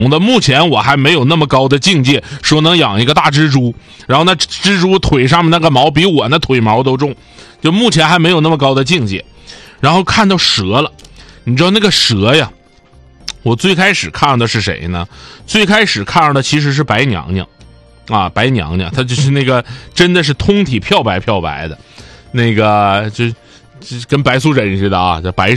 目前我还没有那么高的境界，说能养一个大蜘蛛，然后那蜘蛛腿上面那个毛比我那腿毛都重，就目前还没有那么高的境界。然后看到蛇了，你知道那个蛇呀，我最开始看到的是谁呢？最开始看到的其实是白娘娘啊，白娘娘她就是那个真的是通体漂白的，那个就跟白素贞似的啊，这白